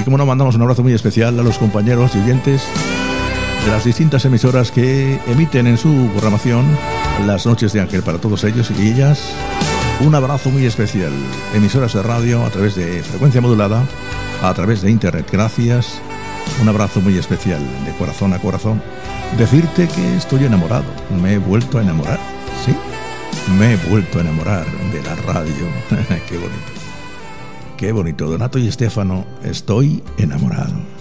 como no, mandamos un abrazo muy especial a los compañeros y oyentes de las distintas emisoras que emiten en su programación Las Noches de Ángel, para todos ellos y ellas. Un abrazo muy especial. Emisoras de radio a través de frecuencia modulada, a través de internet. Gracias. Un abrazo muy especial, de corazón a corazón. Decirte que estoy enamorado. Me he vuelto a enamorar. Sí, me he vuelto a enamorar de la radio. Qué bonito. Qué bonito. Donato y Estefano, estoy enamorado.